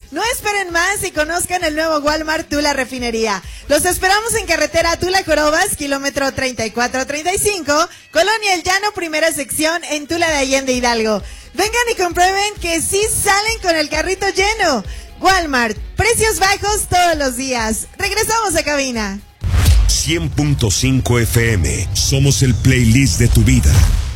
No esperen más y conozcan el nuevo Walmart Tula Refinería. Los esperamos en carretera Tula Jorobas, kilómetro 3435, Colonia El Llano, primera sección, en Tula de Allende, Hidalgo. Vengan y comprueben que sí salen con el carrito lleno. Walmart, precios bajos todos los días. Regresamos a cabina. 100.5 FM, somos el playlist de tu vida.